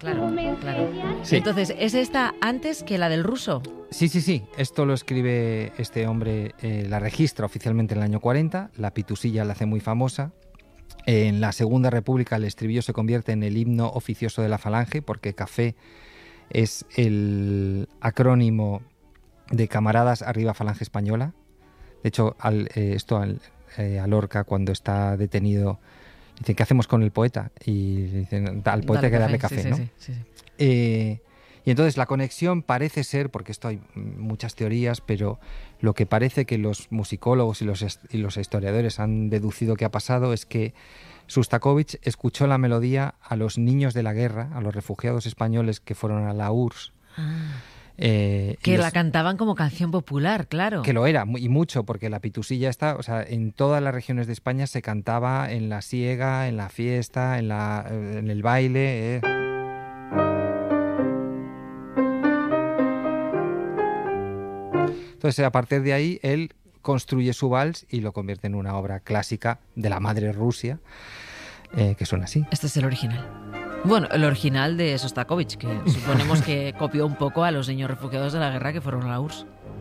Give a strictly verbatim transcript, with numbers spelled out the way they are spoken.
claro, claro. Sí. Entonces, ¿es esta antes que la del ruso? Sí, sí, sí. Esto lo escribe este hombre, eh, la registra oficialmente en el año cuarenta, la pitusilla la hace muy famosa. En la Segunda República el estribillo se convierte en el himno oficioso de la Falange, porque CAFE es el acrónimo de Camaradas Arriba Falange Española. De hecho, al, eh, esto al, eh, a Lorca, cuando está detenido, dicen, ¿qué hacemos con el poeta? Y dicen, al poeta hay que darle café, sí, ¿no? Sí, sí, sí. Eh, y entonces la conexión parece ser, porque esto hay muchas teorías, pero lo que parece que los musicólogos y los, y los historiadores han deducido que ha pasado es que Šostakovich escuchó la melodía a los niños de la guerra, a los refugiados españoles que fueron a la U R S S. Ah. Eh, que les, la cantaban como canción popular, claro. Que lo era, y mucho, porque la pitusilla está, o sea, en todas las regiones de España se cantaba en la siega, en la fiesta, en, la, en el baile. Eh. Entonces, a partir de ahí, él construye su vals y lo convierte en una obra clásica de la madre Rusia, eh, que suena así. Este es el original. Bueno, el original de Šostakovich, que suponemos que copió un poco a los niños refugiados de la guerra que fueron a la U R S S.